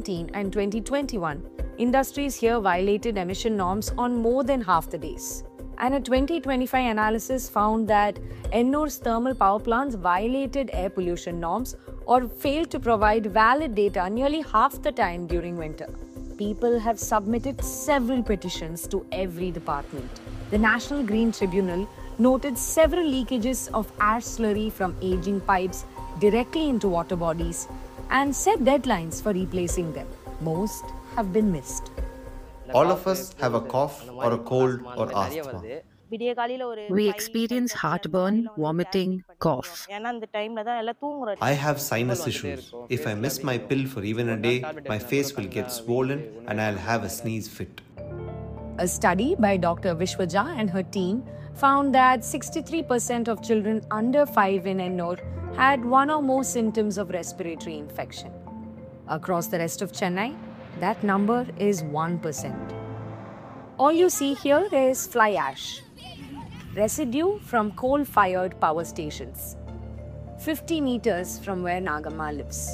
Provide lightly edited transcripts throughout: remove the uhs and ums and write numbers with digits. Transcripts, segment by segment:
2019 and 2021, industries here violated emission norms on more than half the days. And a 2025 analysis found that Ennore's thermal power plants violated air pollution norms or failed to provide valid data nearly half the time during winter. People have submitted several petitions to every department. The National Green Tribunal noted several leakages of ash slurry from aging pipes directly into water bodies and set deadlines for replacing them. Most have been missed. All of us have a cough or a cold or asthma. We experience heartburn, vomiting, cough. I have sinus issues. If I miss my pill for even a day, my face will get swollen and I'll have a sneeze fit. A study by Dr. Vishwaja and her team found that 63% of children under 5 in Ennore had one or more symptoms of respiratory infection. Across the rest of Chennai, that number is 1%. All you see here is fly ash, residue from coal-fired power stations, 50 meters from where Nagamma lives.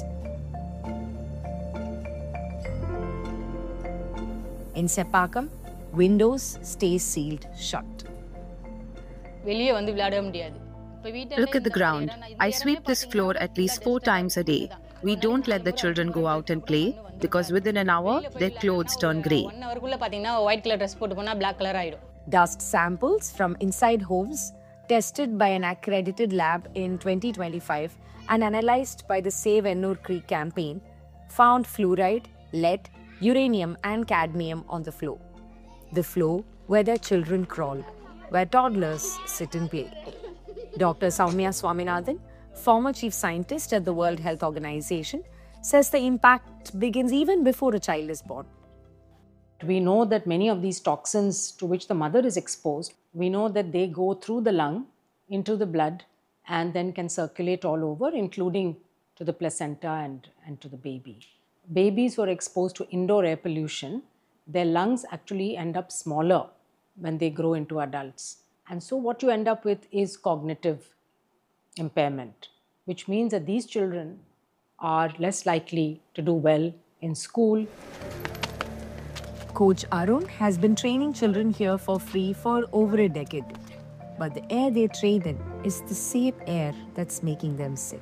In Seppakam, windows stay sealed shut. Look at the ground. I sweep this floor at least 4 times a day. We don't let the children go out and play because within an hour, their clothes turn grey. Dust samples from inside homes tested by an accredited lab in 2025 and analyzed by the Save Ennore Creek campaign found fluoride, lead, uranium and cadmium on the floor. The floor where their children crawl, where toddlers sit and play. Dr. Soumya Swaminathan, former chief scientist at the World Health Organization, says the impact begins even before a child is born. We know that many of these toxins to which the mother is exposed, we know that they go through the lung, into the blood, and then can circulate all over, including to the placenta and to the baby. Babies who are exposed to indoor air pollution, their lungs actually end up smaller when they grow into adults. And so what you end up with is cognitive impairment, which means that these children are less likely to do well in school. Coach Arun has been training children here for free for over a decade. But the air they train in is the same air that's making them sick.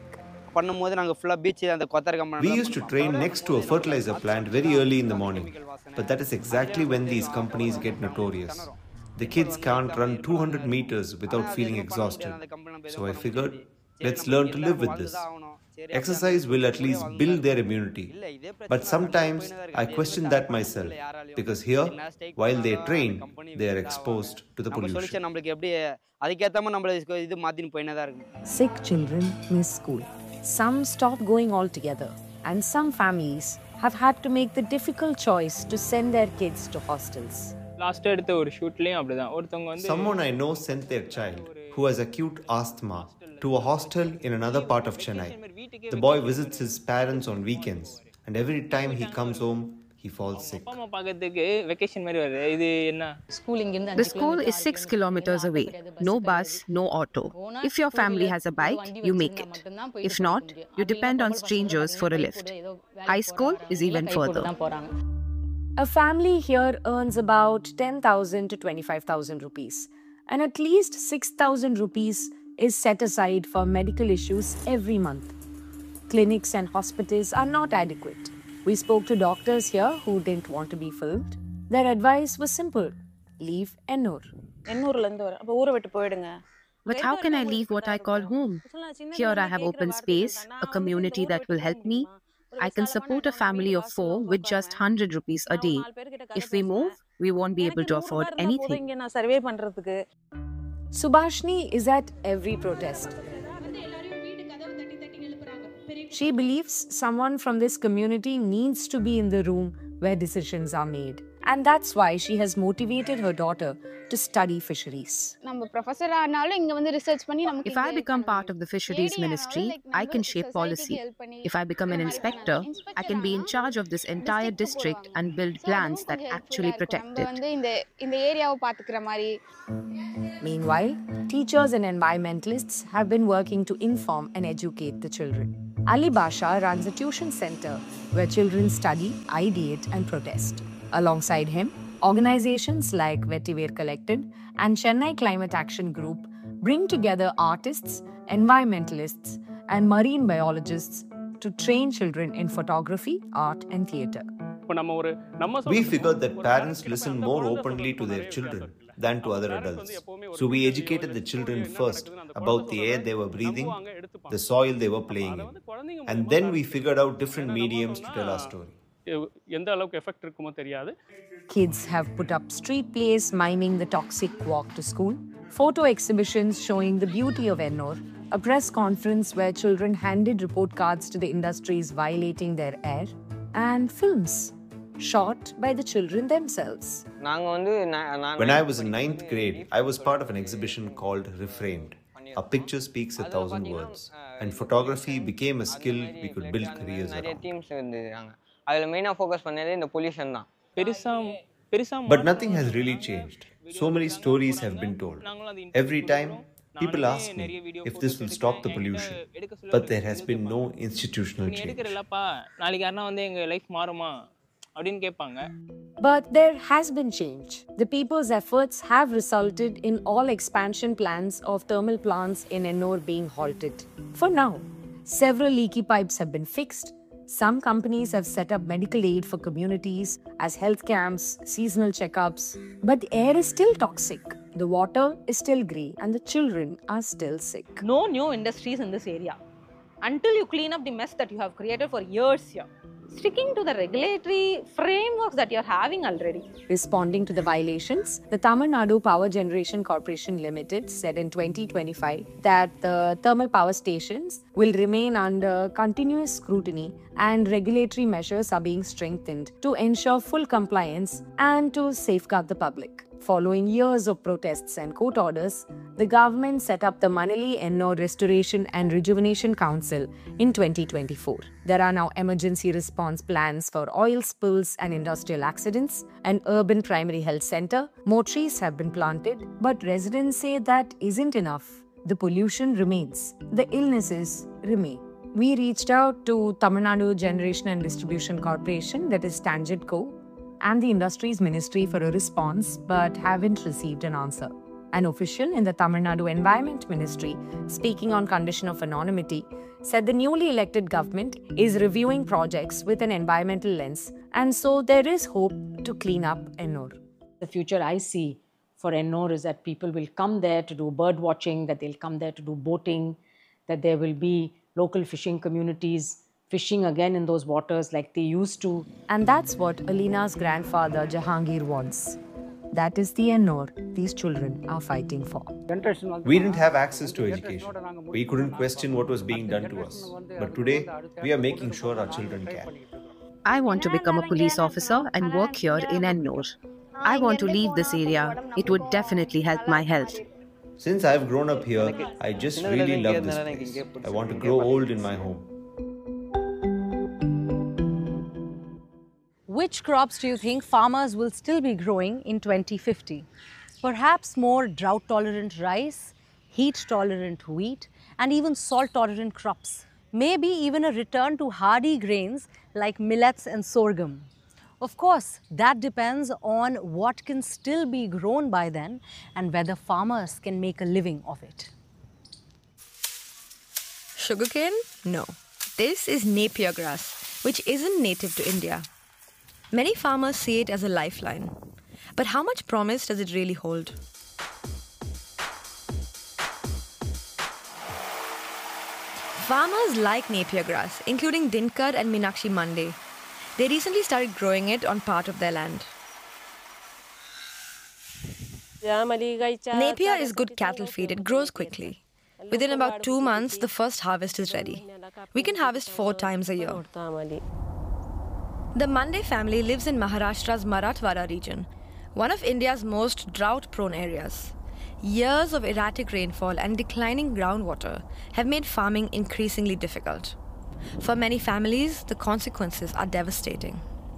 We used to train next to a fertilizer plant very early in the morning. But that is exactly when these companies get notorious. The kids can't run 200 meters without feeling exhausted. So I figured, let's learn to live with this. Exercise will at least build their immunity. But sometimes I question that myself, because here, while they train, they are exposed to the pollution. Sick children miss school. Some stop going altogether, and some families have had to make the difficult choice to send their kids to hostels. Someone I know sent their child, who has acute asthma, to a hostel in another part of Chennai. The boy visits his parents on weekends, and every time he comes home, he falls sick. The school is 6 kilometers away. No bus, no auto. If your family has a bike, you make it. If not, you depend on strangers for a lift. High school is even further. A family here earns about 10,000 to 25,000 rupees, and at least 6,000 rupees is set aside for medical issues every month. Clinics and hospitals are not adequate. We spoke to doctors here who didn't want to be filmed. Their advice was simple: leave Ennore. But how can I leave what I call home? Here I have open space, a community that will help me. I can support a family of 4 with just 100 rupees a day. If we move, we won't be able to afford anything. Subhashni is at every protest. She believes someone from this community needs to be in the room where decisions are made. And that's why she has motivated her daughter to study fisheries. If I become part of the fisheries ministry, I can shape policy. If I become an inspector, I can be in charge of this entire district and build plans that actually protect it. Meanwhile, teachers and environmentalists have been working to inform and educate the children. Ali Basha runs a tuition center where children study, ideate, and protest. Alongside him, organizations like Vetiver Collected and Chennai Climate Action Group bring together artists, environmentalists, and marine biologists to train children in photography, art, and theatre. We figured that parents listen more openly to their children than to other adults. So we educated the children first about the air they were breathing, the soil they were playing in. And then we figured out different mediums to tell our story. Kids have put up street plays miming the toxic walk to school, photo exhibitions showing the beauty of Ennore, a press conference where children handed report cards to the industries violating their air, and films shot by the children themselves. When I was in 9th grade, I was part of an exhibition called Reframed. A picture speaks 1,000 words, and photography became a skill we could build careers around. But nothing has really changed. So many stories have been told. Every time, people ask me if this will stop the pollution, but there has been no institutional change. But there has been change. The people's efforts have resulted in all expansion plans of thermal plants in Ennore being halted. For now, several leaky pipes have been fixed. Some companies have set up medical aid for communities as health camps, seasonal checkups. But the air is still toxic, the water is still grey, and the children are still sick. No new industries in this area until you clean up the mess that you have created for years here. Sticking to the regulatory frameworks that you're having already. Responding to the violations, the Tamil Nadu Power Generation Corporation Limited said in 2025 that the thermal power stations will remain under continuous scrutiny and regulatory measures are being strengthened to ensure full compliance and to safeguard the public. Following years of protests and court orders, the government set up the Manali Ennore Restoration and Rejuvenation Council in 2024. There are now emergency response plans for oil spills and industrial accidents, an urban primary health center, more trees have been planted, but residents say that isn't enough. The pollution remains, the illnesses remain. We reached out to Tamil Nadu Generation and Distribution Corporation, that is TANGEDCO, and the Industries Ministry for a response, but haven't received an answer. An official in the Tamil Nadu Environment Ministry, speaking on condition of anonymity, said the newly elected government is reviewing projects with an environmental lens, and so there is hope to clean up Ennore. The future I see for Ennore is that people will come there to do bird watching, that they'll come there to do boating, that there will be local fishing communities fishing again in those waters like they used to. And that's what Alina's grandfather Jahangir wants. That is the Ennore these children are fighting for. We didn't have access to education. We couldn't question what was being done to us. But today, we are making sure our children can. I want to become a police officer and work here in Ennore. I want to leave this area. It would definitely help my health. Since I've grown up here, I just really love this place. I want to grow old in my home. Which crops do you think farmers will still be growing in 2050? Perhaps more drought-tolerant rice, heat-tolerant wheat, and even salt-tolerant crops. Maybe even a return to hardy grains like millets and sorghum. Of course, that depends on what can still be grown by then and whether farmers can make a living of it. Sugarcane? No. This is Napier grass, which isn't native to India. Many farmers see it as a lifeline. But how much promise does it really hold? Farmers like Napier grass, including Dinkar and Meenakshi Mande. They recently started growing it on part of their land. Napier is good cattle feed. It grows quickly. Within about 2 months, the first harvest is ready. We can harvest 4 times a year. The Mande family lives in Maharashtra's Marathwada region, one of India's most drought-prone areas. Years of erratic rainfall and declining groundwater have made farming increasingly difficult. For many families, the consequences are devastating.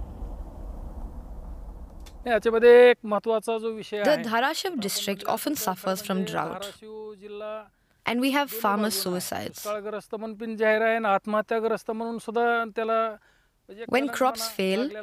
The Dharashiv district often suffers from drought. And we have farmer suicides. When crops fail,